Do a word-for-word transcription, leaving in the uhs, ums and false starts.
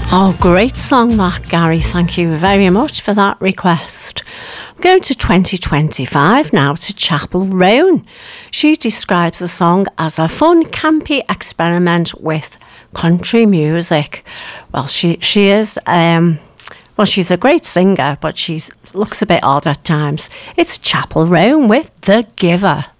Oh, great song that, Gary. Thank you very much for that request. I'm going to twenty twenty-five now, to Chapel Roan. She describes the song as a fun, campy experiment with country music. Well, she, she is... Um, Well, she's a great singer, but she looks a bit odd at times. It's Chapel Roan with The Giver.